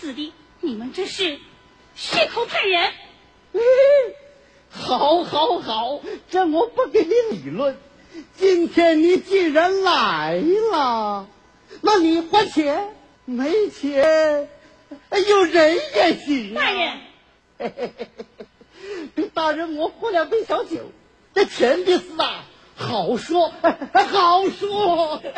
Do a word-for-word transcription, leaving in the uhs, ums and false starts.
死的，你们这是血口喷人。 嗯，好，好，好，这我不跟你理论。今天你既然来了，那你还钱？没钱，有人也行、啊。 大人， 嘿嘿嘿嘿，给大人我喝两杯小酒，这钱的事啊，好说，好说。